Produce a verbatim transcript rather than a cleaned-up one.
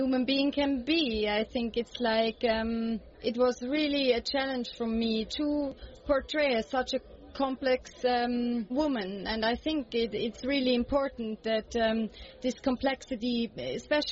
human being can be. I think it's like um, it was really a challenge for me to portray such a complex um, woman, and I think it, it's really important that um, this complexity, especially